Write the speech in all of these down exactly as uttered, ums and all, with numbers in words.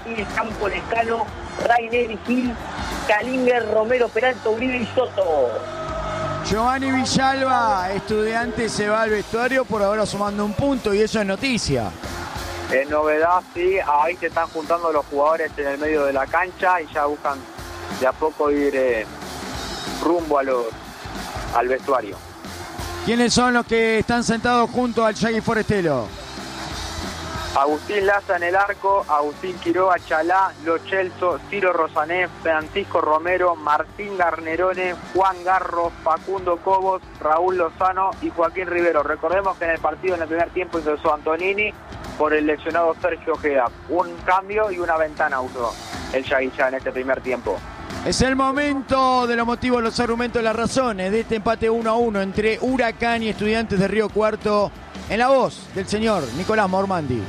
Martínez, Campo Lescano, Raineri Gil, Calinger, Romero, Peralta, Uribe y Soto. Giovanni Villalba, estudiante, se va al vestuario por ahora sumando un punto y eso es noticia. Es novedad, sí, ahí se están juntando los jugadores en el medio de la cancha y ya buscan de a poco ir eh, rumbo a los, al vestuario. ¿Quiénes son los que están sentados junto al Yagui Forestelo? Agustín Laza en el arco, Agustín Quiroga, Chalá, Lo Celso, Ciro Rosané, Francisco Romero, Martín Garnerone, Juan Garro, Facundo Cobos, Raúl Lozano y Joaquín Rivero. Recordemos que en el partido en el primer tiempo ingresó Antonini por el lesionado Sergio Ojeda. Un cambio y una ventana usó el Yagui ya en este primer tiempo. Es el momento de los motivos, los argumentos, las razones de este empate uno a uno entre Huracán y Estudiantes de Río Cuarto, en la voz del señor Nicolás Mormandi.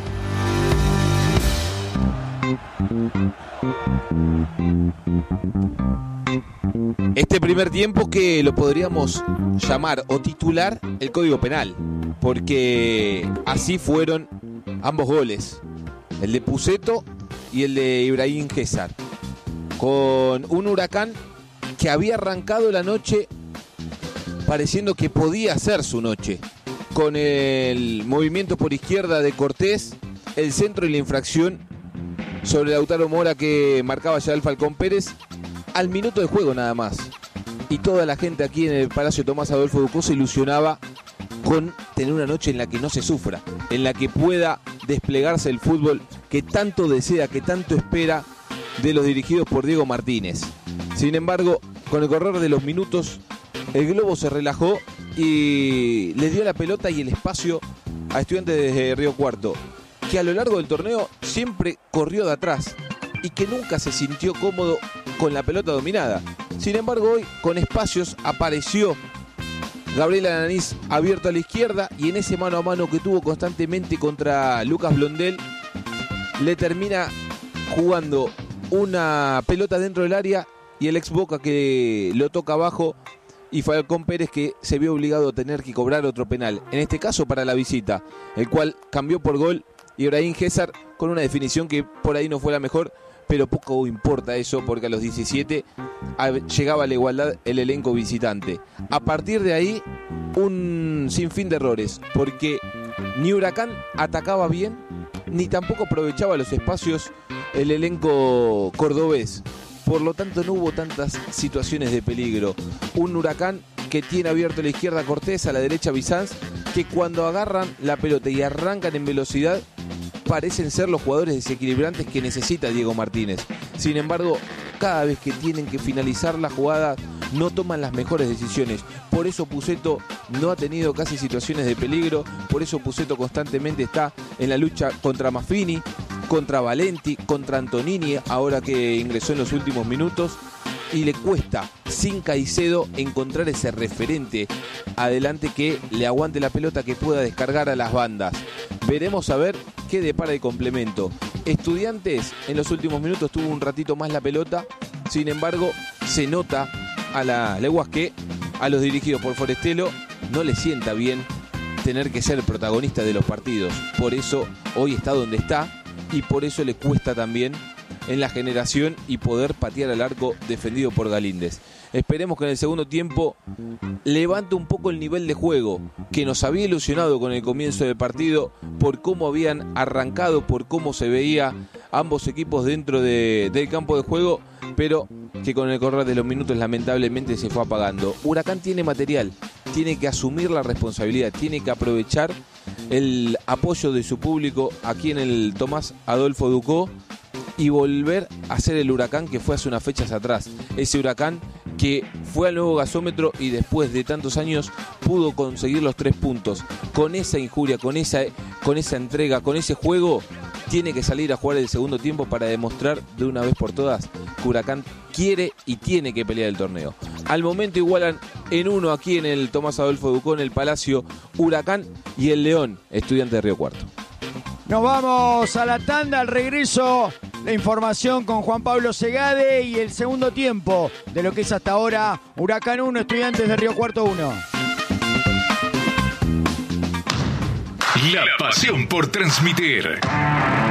Este primer tiempo que lo podríamos llamar o titular el Código Penal, porque así fueron ambos goles, el de Pusetto y el de Ibrahim César, con un Huracán que había arrancado la noche pareciendo que podía ser su noche, con el movimiento por izquierda de Cortés, el centro y la infracción sobre Lautaro Mora que marcaba ya el Falcón Pérez al minuto de juego nada más. Y toda la gente aquí en el Palacio Tomás Adolfo Ducó se ilusionaba con tener una noche en la que no se sufra, en la que pueda desplegarse el fútbol que tanto desea, que tanto espera de los dirigidos por Diego Martínez. Sin embargo, con el correr de los minutos, el globo se relajó y le dio la pelota y el espacio a Estudiantes de Río Cuarto, que a lo largo del torneo siempre corrió de atrás y que nunca se sintió cómodo con la pelota dominada. Sin embargo, hoy con espacios apareció Gabriel Ananís abierto a la izquierda y en ese mano a mano que tuvo constantemente contra Lucas Blondel, le termina jugando una pelota dentro del área y el ex Boca que lo toca abajo y Falcón Pérez que se vio obligado a tener que cobrar otro penal, en este caso para la visita, el cual cambió por gol Ibrahim César con una definición que por ahí no fue la mejor, pero poco importa eso porque a los diecisiete llegaba a la igualdad el elenco visitante. A partir de ahí, un sinfín de errores, porque ni Huracán atacaba bien, ni tampoco aprovechaba los espacios el elenco cordobés. Por lo tanto, no hubo tantas situaciones de peligro. Un Huracán que tiene abierto a la izquierda Cortés, a la derecha Bizanz, que cuando agarran la pelota y arrancan en velocidad, parecen ser los jugadores desequilibrantes que necesita Diego Martínez. Sin embargo, cada vez que tienen que finalizar la jugada, no toman las mejores decisiones. Por eso Pusetto no ha tenido casi situaciones de peligro, por eso Pusetto constantemente está en la lucha contra Maffini, contra Valenti, contra Antonini, ahora que ingresó en los últimos minutos, y le cuesta, sin Caicedo, encontrar ese referente adelante que le aguante la pelota, que pueda descargar a las bandas. Veremos a ver qué depara el complemento. Estudiantes en los últimos minutos tuvo un ratito más la pelota, sin embargo se nota a la leguas que a los dirigidos por Forestelo no le sienta bien tener que ser el protagonista de los partidos. Por eso hoy está donde está y por eso le cuesta también en la generación y poder patear al arco defendido por Galíndez. Esperemos que en el segundo tiempo levante un poco el nivel de juego que nos había ilusionado con el comienzo del partido por cómo habían arrancado, por cómo se veía ambos equipos dentro de, del campo de juego, pero que con el correr de los minutos lamentablemente se fue apagando. Huracán tiene material, tiene que asumir la responsabilidad, tiene que aprovechar el apoyo de su público aquí en el Tomás Adolfo Ducó y volver a ser el Huracán que fue hace unas fechas atrás. Ese Huracán que fue al nuevo gasómetro y después de tantos años pudo conseguir los tres puntos. Con esa injuria, con esa, con esa entrega, con ese juego, tiene que salir a jugar el segundo tiempo para demostrar de una vez por todas que Huracán quiere y tiene que pelear el torneo. Al momento igualan en uno aquí en el Tomás Adolfo Ducó, en el Palacio, Huracán y el León, Estudiante de Río Cuarto. Nos vamos a la tanda, al regreso la información con Juan Pablo Segade y el segundo tiempo de lo que es hasta ahora Huracán uno, Estudiantes de Río Cuarto uno. La pasión por transmitir.